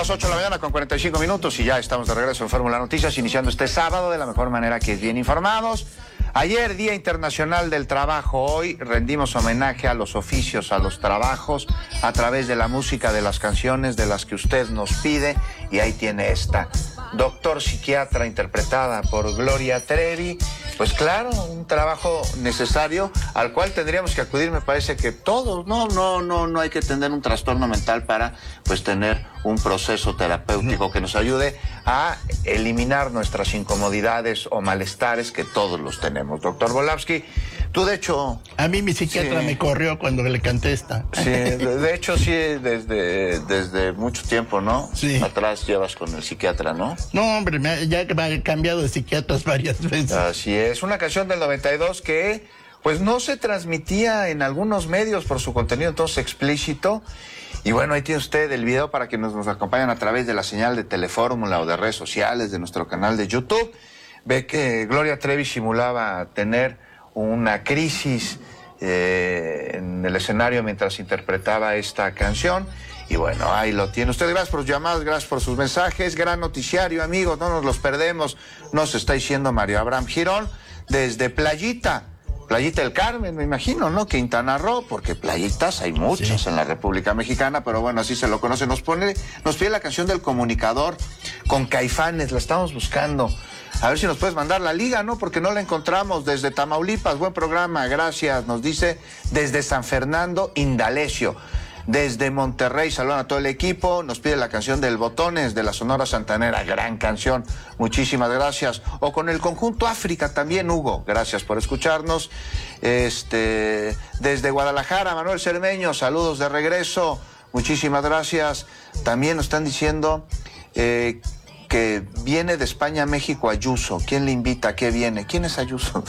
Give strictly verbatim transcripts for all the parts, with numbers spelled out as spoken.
las ocho de la mañana con cuarenta y cinco minutos y ya estamos de regreso en Fórmula Noticias, iniciando este sábado de la mejor manera, que es bien informados. Ayer, Día Internacional del Trabajo. Hoy rendimos homenaje a los oficios, a los trabajos, a través de la música, de las canciones de las que usted nos pide. Y ahí tiene esta, Doctor Psiquiatra, interpretada por Gloria Trevi. Pues claro, un trabajo necesario al cual tendríamos que acudir, me parece que todos. No, no, no, no hay que tener un trastorno mental para pues tener un proceso terapéutico que nos ayude a eliminar nuestras incomodidades o malestares, que todos los tenemos. Doctor Volavsky, tú de hecho... A mí mi psiquiatra sí. me corrió cuando le canté esta. Sí, de, de hecho sí, desde, desde mucho tiempo, ¿no? Sí. Atrás llevas con el psiquiatra, ¿no? No, hombre, me ha, ya he cambiado de psiquiatras varias veces. Así es, una canción del noventa y dos que pues no se transmitía en algunos medios por su contenido entonces explícito. Y bueno, ahí tiene usted el video para que nos, nos acompañen a través de la señal de Telefórmula o de redes sociales, de nuestro canal de YouTube. Ve que Gloria Trevi simulaba tener una crisis eh, en el escenario mientras interpretaba esta canción. Y bueno, ahí lo tiene usted. Gracias por sus llamadas, gracias por sus mensajes. Gran noticiario, amigos, no nos los perdemos. Nos está diciendo Mario Abraham Girón desde Playita. Playita del Carmen, me imagino, ¿no? Quintana Roo, porque playitas hay muchas sí. en la República Mexicana, pero bueno, así se lo conoce. Nos pone, nos pide la canción del Comunicador con Caifanes, la estamos buscando. A ver si nos puedes mandar la liga, ¿no? Porque no la encontramos. Desde Tamaulipas, buen programa, gracias. Nos dice desde San Fernando, Indalecio. Desde Monterrey, saludan a todo el equipo. Nos pide la canción del Botones de la Sonora Santanera, gran canción, muchísimas gracias. O con el conjunto África también, Hugo, gracias por escucharnos. Este, desde Guadalajara, Manuel Cermeño, saludos de regreso, muchísimas gracias. También nos están diciendo eh, que viene de España a México Ayuso. ¿Quién le invita? ¿Qué viene? ¿Quién es Ayuso?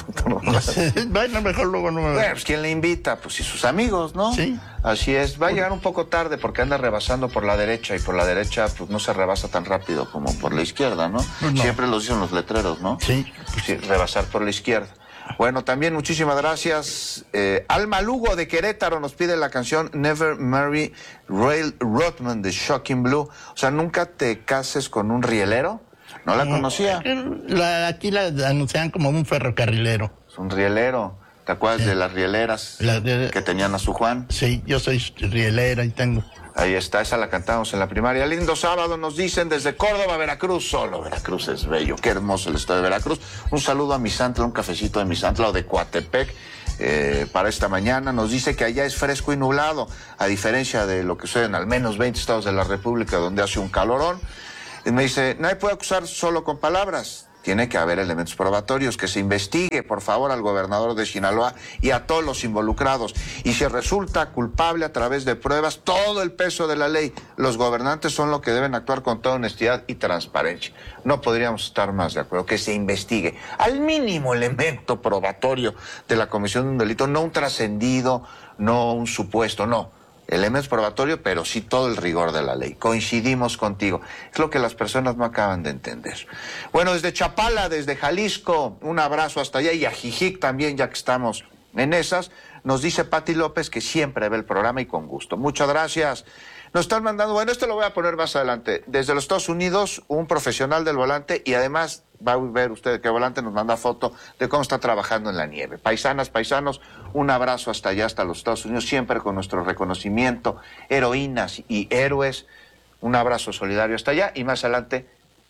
Bueno, mejor luego no me... Bueno, pues ¿quién le invita? Pues y sus amigos, ¿no? Sí. Así es. Va a llegar un poco tarde porque anda rebasando por la derecha, y por la derecha pues no se rebasa tan rápido como por la izquierda, ¿no? no. Siempre lo dicen los letreros, ¿no? Sí. Sí, rebasar por la izquierda. Bueno, también muchísimas gracias. Eh, Alma Lugo de Querétaro nos pide la canción Never Marry Rail Rodman de Shocking Blue. O sea, ¿nunca te cases con un rielero? No la conocía. La, aquí la anunciaban como un ferrocarrilero. Es un rielero. ¿Te acuerdas sí. de las rieleras la de... que tenían a su Juan? Sí, yo soy rielera y tengo... Ahí está, esa la cantamos en la primaria. Lindo sábado, nos dicen desde Córdoba, Veracruz. Solo Veracruz es bello, qué hermoso el estado de Veracruz. Un saludo a Misantla, un cafecito de Misantla o de Coatepec eh, para esta mañana. Nos dice que allá es fresco y nublado, a diferencia de lo que sucede en al menos veinte estados de la República, donde hace un calorón. Y me dice, nadie puede acusar solo con palabras. Tiene que haber elementos probatorios, que se investigue, por favor, al gobernador de Sinaloa y a todos los involucrados. Y si resulta culpable a través de pruebas, todo el peso de la ley. Los gobernantes son los que deben actuar con toda honestidad y transparencia. No podríamos estar más de acuerdo, que se investigue al mínimo elemento probatorio de la comisión de un delito, no un trascendido, no un supuesto, no. Elementos probatorios, pero sí todo el rigor de la ley. Coincidimos contigo. Es lo que las personas no acaban de entender. Bueno, desde Chapala, desde Jalisco, un abrazo hasta allá, y a Jijic también, ya que estamos en esas. Nos dice Pati López que siempre ve el programa y con gusto. Muchas gracias. Nos están mandando, bueno, esto lo voy a poner más adelante. Desde los Estados Unidos, un profesional del volante, y además va a ver usted que el volante nos manda foto de cómo está trabajando en la nieve. Paisanas, paisanos, un abrazo hasta allá, hasta los Estados Unidos, siempre con nuestro reconocimiento, heroínas y héroes. Un abrazo solidario hasta allá, y más adelante,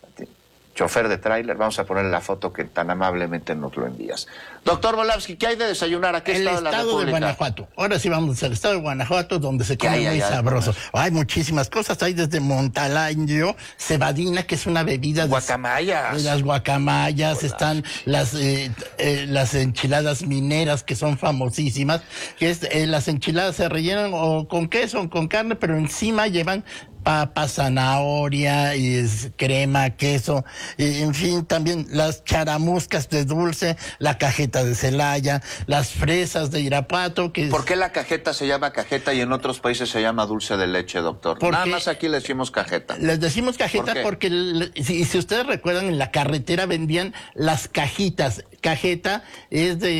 chofer de tráiler, vamos a ponerle la foto que tan amablemente nos lo envías. Doctor Volavsky, ¿qué hay de desayunar? ¿A qué el estado de la estado República? de Guanajuato. Ahora sí vamos al estado de Guanajuato, donde se come hay, muy hay, sabroso. Hay muchísimas cosas. Hay desde Montalaño, cebadina, que es una bebida... Guacamayas. De, las guacamayas. Hola. Están las eh, eh, las enchiladas mineras, que son famosísimas. Que es, eh, las enchiladas se rellenan o con queso o con carne, pero encima llevan papa, zanahoria, y es crema, queso, y en fin, también las charamuscas de dulce, la cajeta de Celaya, las fresas de Irapuato. Que ¿Por qué la cajeta se llama cajeta y en otros países se llama dulce de leche, doctor? Nada más aquí le decimos cajeta. Les decimos cajeta ¿Por porque, si, si ustedes recuerdan, en la carretera vendían las cajitas. Cajeta es de...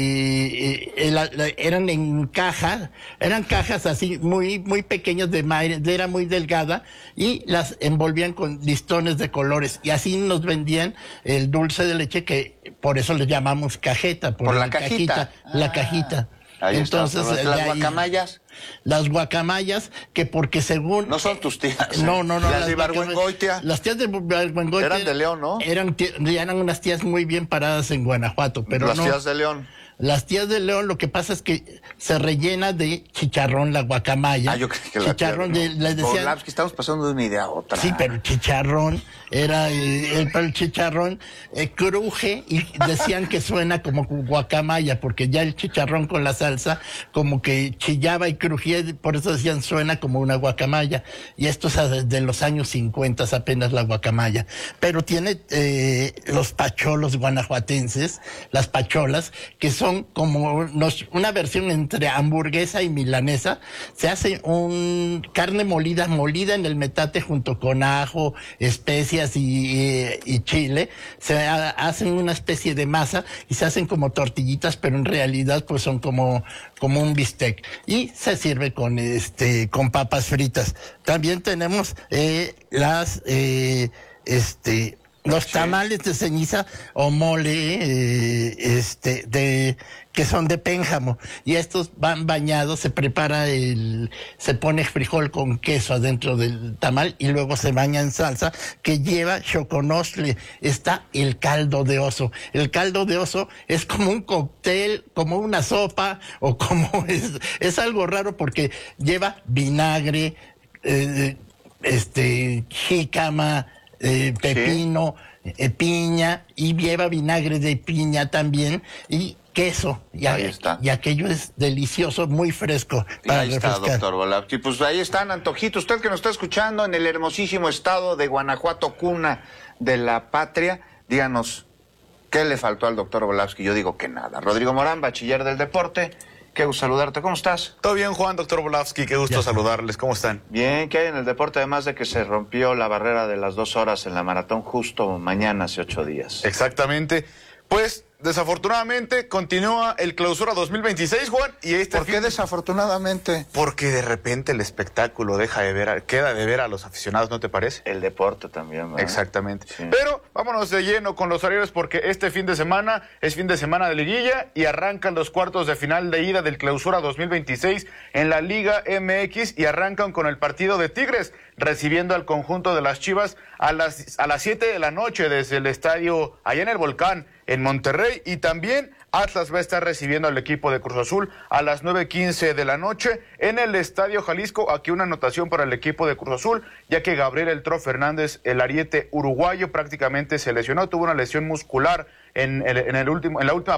Eh, eh, la, la, eran en caja, eran cajas así muy muy pequeñas de madera muy delgadas, delgada y las envolvían con listones de colores y así nos vendían el dulce de leche, que por eso le llamamos cajeta, por, por la, la cajita, cajita ah, la cajita. Ahí Entonces, está. Las guacamayas. Las guacamayas, que porque según... No son tus tías. No, no, no. Las de Ibargüengoitia. Las tías de Ibargüengoitia. Eran de León, ¿no? Eran, eran unas tías muy bien paradas en Guanajuato, pero Las no. tías de León. Las tías de León, lo que pasa es que se rellena de chicharrón la guacamaya. Ah, yo creí que la chicharrón tía de de, les decían, Volapsky, estamos pasando de una idea a otra. Sí, pero el chicharrón era eh, el, el chicharrón eh, cruje y decían que suena como guacamaya, porque ya el chicharrón con la salsa como que chillaba y crujía, y por eso decían suena como una guacamaya. Y esto es desde los años cincuenta apenas la guacamaya. Pero tiene eh, los pacholos guanajuatenses, las pacholas, que son como los, una versión entre hamburguesa y milanesa. Se hace un carne molida, molida en el metate junto con ajo, especias y, y, y chile. Se ha, hacen una especie de masa y se hacen como tortillitas, pero en realidad pues son como, como un bistec. Y se sirve con este, con papas fritas. También tenemos eh, las, eh, este, los sí. tamales de ceniza o mole, eh, este, de, que son de pénjamo, y estos van bañados, se prepara el, se pone frijol con queso adentro del tamal y luego se baña en salsa que lleva choconostle. Está el caldo de oso. El caldo de oso es como un cóctel, como una sopa, o como es, es algo raro porque lleva vinagre, eh, este, jícama, Eh, pepino, sí. eh, piña, y lleva vinagre de piña también, y queso. Y, ahí está. Y aquello es delicioso, muy fresco. Para ahí refrescar. está, doctor Volapsky. Pues ahí están, antojitos. Usted que nos está escuchando en el hermosísimo estado de Guanajuato, cuna de la patria, díganos, ¿qué le faltó al doctor Volapsky? Yo digo que nada. Rodrigo Morán, bachiller del deporte. Qué gusto saludarte, ¿cómo estás? Todo bien, Juan, doctor Volapsky, qué gusto ya. saludarles, ¿cómo están? Bien, ¿qué hay en el deporte? Además de que se rompió la barrera de las dos horas en la maratón justo mañana, hace ocho días. Exactamente, pues desafortunadamente continúa el Clausura dos mil veintiséis, Juan, y este ¿Por qué fin... desafortunadamente? Porque de repente el espectáculo deja de ver, a... queda de ver a los aficionados, ¿no te parece? El deporte también, ¿verdad? Exactamente. Sí. Pero vámonos de lleno con los horarios, porque este fin de semana es fin de semana de liguilla y arrancan los cuartos de final de ida del Clausura dos mil veintiséis en la Liga M X, y arrancan con el partido de Tigres recibiendo al conjunto de las Chivas a las a las siete de la noche desde el estadio allá en el Volcán en Monterrey, y también Atlas va a estar recibiendo al equipo de Cruz Azul a las nueve quince de la noche en el Estadio Jalisco. Aquí una anotación para el equipo de Cruz Azul, ya que Gabriel El Tro Fernández, el ariete uruguayo, prácticamente se lesionó, tuvo una lesión muscular en el, en el último en la última